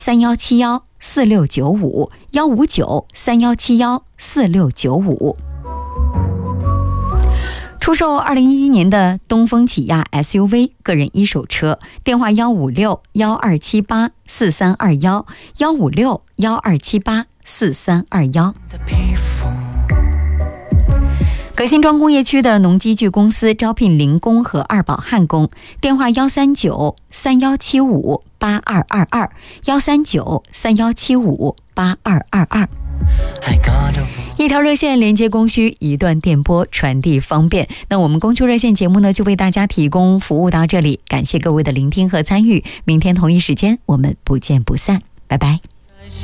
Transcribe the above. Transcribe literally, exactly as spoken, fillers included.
三幺七幺四六九五，幺五九三幺七幺四六九五。出售二零一一年的东风起亚 S U V 个人一手车，电话幺五六幺二七八四三二幺，幺五六幺二七八四三二幺。革新庄工业区的农机具公司招聘零工和二保焊工，电话幺三九三幺七五八二二二，幺三九三幺七五八二二二。一条热线连接供需，一段电波传递方便。那我们供需热线节目呢，就为大家提供服务到这里，感谢各位的聆听和参与。明天同一时间我们不见不散，拜拜。